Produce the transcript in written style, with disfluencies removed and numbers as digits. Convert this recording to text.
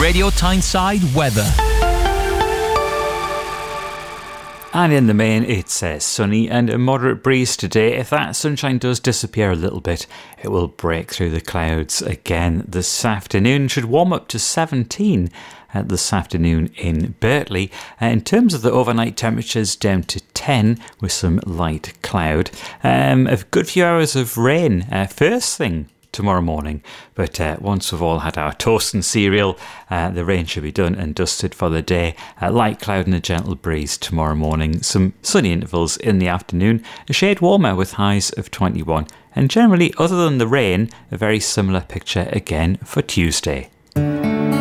Radio Tyneside weather. And in the main, it's sunny and a moderate breeze today. If that sunshine does disappear a little bit, it will break through the clouds again this afternoon. Should warm up to 17 this afternoon in Birtley. In terms of the overnight temperatures, down to 10 with some light cloud. A good few hours of rain first thing tomorrow morning, but once we've all had our toast and cereal, the rain should be done and dusted for the day. Light cloud and a gentle breeze tomorrow morning, some sunny intervals in the afternoon, a shade warmer with highs of 21, and generally, other than the rain, a very similar picture again for Tuesday.